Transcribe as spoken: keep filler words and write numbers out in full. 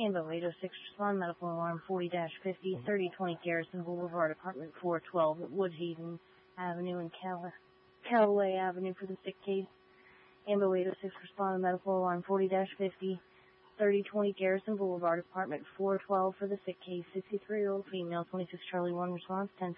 Ambo eight oh six, respond, medical alarm forty fifty, thirty twenty Garrison Boulevard, apartment four twelve at Woodhaven Avenue and Cal- Callaway Avenue for the sick case. Ambo eight oh six, respond, medical alarm forty fifty, thirty twenty Garrison Boulevard, apartment four twelve for the sick case. sixty-three-year-old female, twenty-six Charlie one, response ten